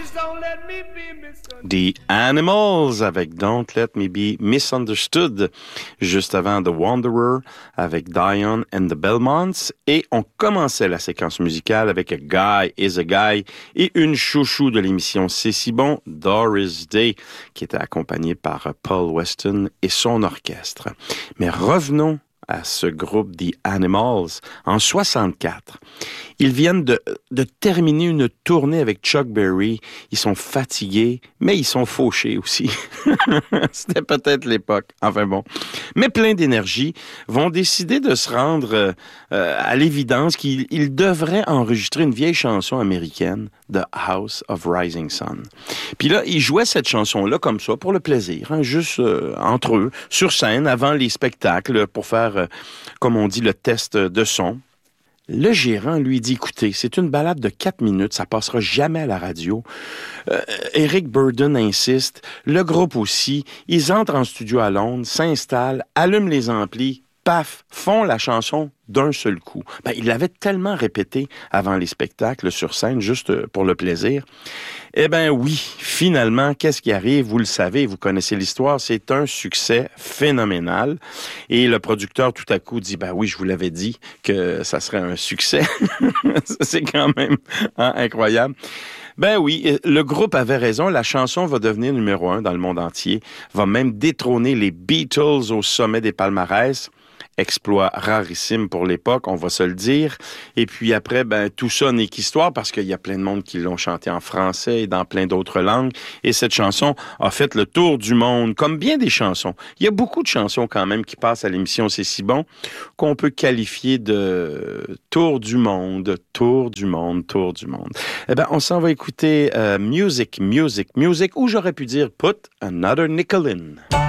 The Animals avec Don't Let Me Be Misunderstood. Juste avant The Wanderer avec Dion and the Belmonts. Et on commençait la séquence musicale avec A Guy is a Guy et une chouchou de l'émission C'est si bon, Doris Day, qui était accompagnée par Paul Weston et son orchestre. Mais revenons à ce groupe The Animals en 64. Ils viennent de terminer une tournée avec Chuck Berry. Ils sont fatigués, mais ils sont fauchés aussi. C'était peut-être l'époque. Enfin bon. Mais plein d'énergie, vont décider de se rendre à l'évidence qu'ils devraient enregistrer une vieille chanson américaine, The House of Rising Sun. Puis là, ils jouaient cette chanson-là comme ça, pour le plaisir, hein, juste entre eux, sur scène, avant les spectacles, pour faire, comme on dit, le test de son. Le gérant lui dit, écoutez, c'est une balade de 4 minutes, ça passera jamais à la radio. Eric Burdon insiste, le groupe aussi. Ils entrent en studio à Londres, s'installent, allument les amplis, paf, font la chanson d'un seul coup. Il l'avait tellement répété avant les spectacles sur scène, juste pour le plaisir. Eh bien oui, finalement, qu'est-ce qui arrive? Vous le savez, vous connaissez l'histoire, c'est un succès phénoménal. Et le producteur, tout à coup, dit, oui, je vous l'avais dit que ça serait un succès. C'est quand même incroyable. Ben oui, le groupe avait raison, la chanson va devenir numéro 1 dans le monde entier, va même détrôner les Beatles au sommet des palmarès. Exploit rarissime pour l'époque, on va se le dire. Et puis après, tout ça n'est qu'histoire parce qu'il y a plein de monde qui l'ont chanté en français et dans plein d'autres langues. Et cette chanson a fait le tour du monde, comme bien des chansons. Il y a beaucoup de chansons quand même qui passent à l'émission C'est si bon, qu'on peut qualifier de tour du monde, tour du monde, tour du monde. Eh bien, on s'en va écouter Music, ou j'aurais pu dire Put Another Nickel In.